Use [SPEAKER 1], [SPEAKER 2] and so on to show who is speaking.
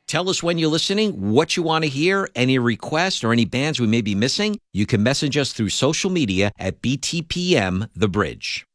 [SPEAKER 1] Tell us when you're listening, what you want to hear, any requests, or any bands we may be missing. You can message us through social media at BTPM The Bridge.